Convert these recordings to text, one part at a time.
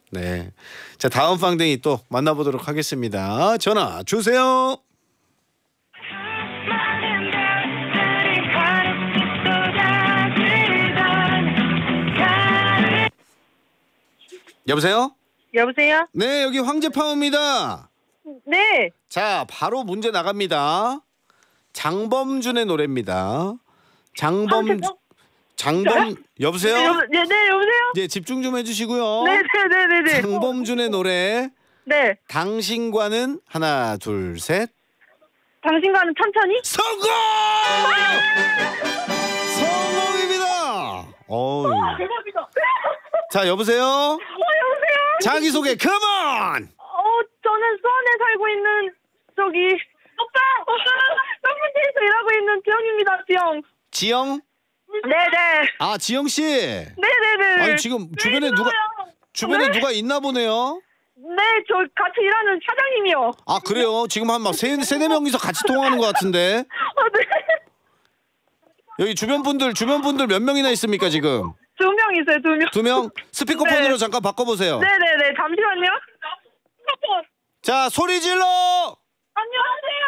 네. 자, 다음 빵댕이 또 만나보도록 하겠습니다. 전화 주세요. 여보세요? 여보세요? 네, 여기 황제파워입니다. 네. 자, 바로 문제 나갑니다. 장범준의 노래입니다. 여보세요? 네, 여보세요? 네, 집중 좀 해주시고요. 네. 장범준의 노래. 네. 당신과는 하나, 둘, 셋. 당신과는 천천히? 성공! 성공입니다. 어우. 대박이다. 자, 여보세요? 여보세요? 자기소개, 컴온! 저는 수원에 살고 있는 오빠! 서브테이스 일하고 있는 지영입니다, 지영. 지영? 네네. 아, 지영씨? 네네네. 아니, 지금 주변에 누가 있나 보네요? 네, 저 같이 일하는 사장님이요. 아, 그래요? 지금 한 막 세네 명이서 같이 통화하는 것 같은데? 네. 여기 주변 분들 몇 명이나 있습니까, 지금? 2명 있어요, 2명. 2명? 스피커폰으로 네. 잠깐 바꿔보세요. 네네네, 잠시만요. 자, 소리 질러! 안녕하세요.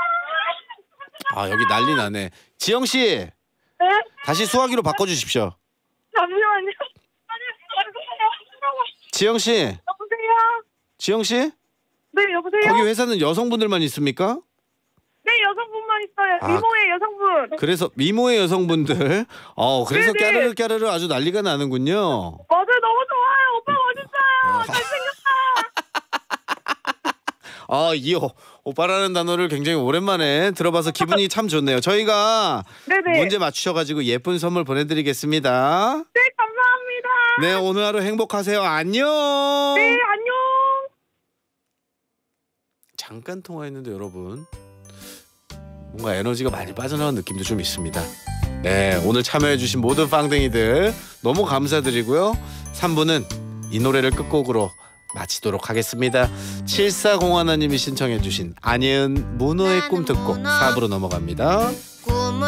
아, 여기 난리 나네. 지영씨, 네? 다시 수화기로 바꿔주십시오. 잠시만요. 지영씨, 여보세요? 지영씨? 네, 여보세요? 거기 회사는 여성분들만 있습니까? 네, 여성분만 있어요. 아, 미모의 여성분. 그래서 미모의 여성분들. 그래서 네네. 까르르 아주 난리가 나는군요. 맞아요, 너무 좋아요. 오빠 멋있어요. 잘생겼다. 이 오빠라는 단어를 굉장히 오랜만에 들어봐서 기분이 참 좋네요. 저희가 네네. 문제 맞추셔가지고 예쁜 선물 보내드리겠습니다. 네, 감사합니다. 네, 오늘 하루 행복하세요. 안녕. 네, 안녕. 잠깐 통화했는데 여러분 뭔가 에너지가 많이 빠져나간 느낌도 좀 있습니다. 네, 오늘 참여해주신 모든 빵댕이들 너무 감사드리고요. 3부는 이 노래를 끝곡으로 마치도록 하겠습니다. 7401님이 신청해주신 안예은 문어의 꿈 듣고 4부로 넘어갑니다.